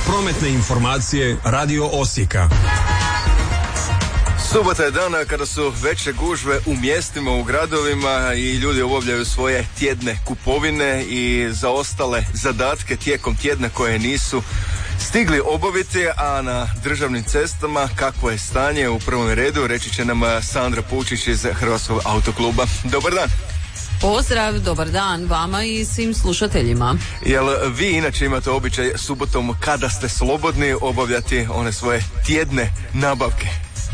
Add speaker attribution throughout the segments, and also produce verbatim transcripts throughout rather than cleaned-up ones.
Speaker 1: Prometne informacije Radio Osijeka.
Speaker 2: Subota je dana kada su veće gužve u mjestima, u gradovima i ljudi obavljaju svoje tjedne kupovine i zaostale zadatke tijekom tjedna koje nisu stigli obaviti, a na državnim cestama kakvo je stanje u prvom redu reći će nam Sandra Pučić iz Hrvatskog autokluba. Dobar dan.
Speaker 3: Pozdrav, dobar dan vama i svim slušateljima.
Speaker 2: Jel vi inače imate običaj subotom kada ste slobodni obavljati one svoje tjedne nabavke?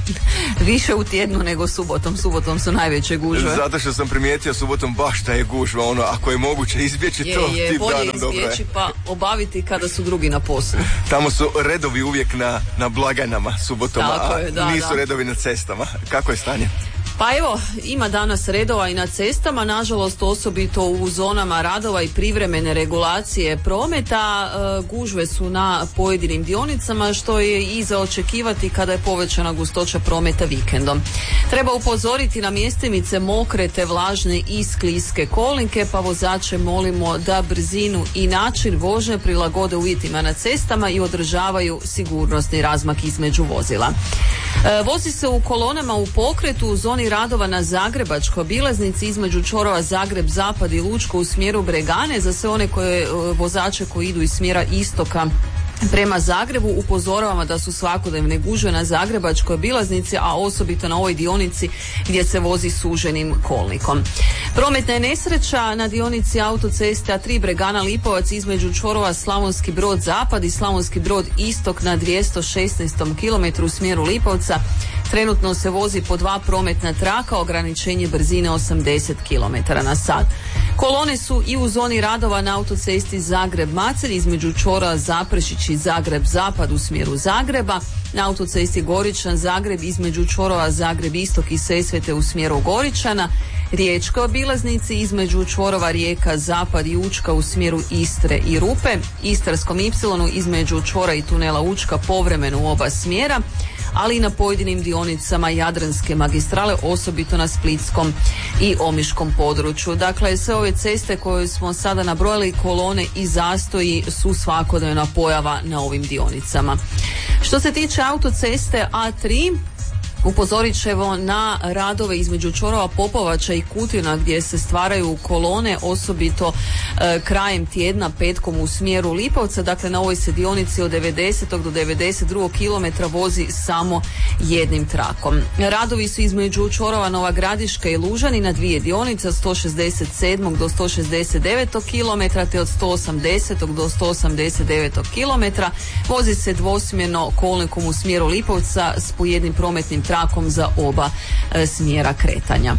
Speaker 3: Više u tjednu nego subotom. Subotom su najveće gužve.
Speaker 2: Zato što sam primijetio subotom baš da je gužva, ono, ako je moguće izbjeći
Speaker 3: je,
Speaker 2: to,
Speaker 3: je,
Speaker 2: tip danom dobro je.
Speaker 3: bolje izbjeći pa obaviti kada su drugi na poslu.
Speaker 2: Tamo su redovi uvijek na, na blagajnama subotom, a
Speaker 3: je, da,
Speaker 2: nisu
Speaker 3: da.
Speaker 2: redovi na cestama. Kako je stanje?
Speaker 3: Pa evo, ima danas redova i na cestama, nažalost osobito u zonama radova i privremene regulacije prometa. E, gužve su na pojedinim dionicama, što je i za očekivati kada je povećana gustoća prometa vikendom. Treba upozoriti na mjestimice mokre te vlažne i skliske kolnike, pa vozače molimo da brzinu i način vožnje prilagode uvjetima na cestama i održavaju sigurnosni razmak između vozila. E, vozi se u kolonama u pokretu u zoni radova na Zagrebačkoj obilaznici između čvorova Zagreb-Zapad i Lučko u smjeru Bregane. Za sve one koje, vozače koji idu iz smjera istoka prema Zagrebu upozoravamo da su svakodnevne gužve na Zagrebačkoj obilaznici, a osobito na ovoj dionici gdje se vozi suženim kolnikom. Prometna je nesreća na dionici autoceste A tri Bregana Lipovac između čvorova Slavonski Brod Zapad i Slavonski Brod Istok na dvjesto šesnaestom kilometru u smjeru Lipovca. Trenutno se vozi po dva prometna traka, ograničenje brzine osamdeset kilometara na sat. Kolone su i u zoni radova na autocesti Zagreb-Macelj između čvorova Zaprešić i Zagreb-Zapad u smjeru Zagreba, na autocesti Goričan-Zagreb između čvorova Zagreb-Istok i Sesvete u smjeru Goričana, Riječkoj obilaznici između čvorova Rijeka-Zapad i Učka u smjeru Istre i Rupe, Istarskom ipsilonu između čvora i tunela Učka povremeno u oba smjera, ali i na pojedinim dionicama Jadranske magistrale, osobito na splitskom i omiškom području. Dakle, sve ove ceste koje smo sada nabrojali, kolone i zastoji su svakodnevna pojava na ovim dionicama. Što se tiče autoceste A tri, upozorit ćemo na radove između čvorova Popovača i Kutina gdje se stvaraju kolone, osobito e, krajem tjedna petkom u smjeru Lipovca. Dakle, na ovoj se dionici od devedesetog do devedeset drugog kilometra vozi samo jednim trakom. Radovi su između čvorova Nova Gradiška i Lužani na dvije dionice od sto šezdeset sedmog do sto šezdeset devetog kilometra te od sto osamdesetog do sto osamdeset devetog kilometra. Vozi se dvosmjerno kolnikom u smjeru Lipovca s po jednim prometnim trakom za oba e, smjera kretanja.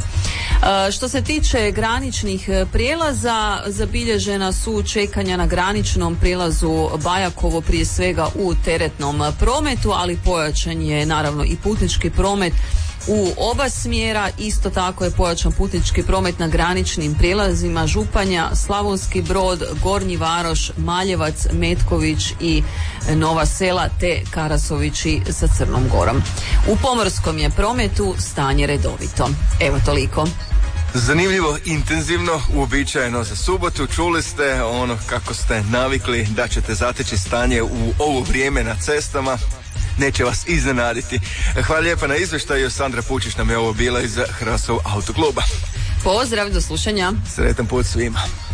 Speaker 3: E, što se tiče graničnih prijelaza, zabilježena su čekanja na graničnom prijelazu Bajakovo, prije svega u teretnom prometu, ali pojačan je naravno i putnički promet u oba smjera. Isto tako je pojačan putnički promet na graničnim prijelazima Županja, Slavonski Brod, Gornji Varoš, Maljevac, Metković i Nova Sela te Karasovići sa Crnom Gorom. U pomorskom je prometu stanje redovito. Evo toliko.
Speaker 2: Zanimljivo, intenzivno, uobičajeno za subotu. Čuli ste ono kako ste navikli da ćete zateći stanje u ovo vrijeme na cestama. Neće vas iznenaditi. Hvala lijepa na izvještaju. Sandra Pučić nam je ovo bila iz Hrvatskog autokluba.
Speaker 3: Pozdrav, do slušanja.
Speaker 2: Sretan put svima.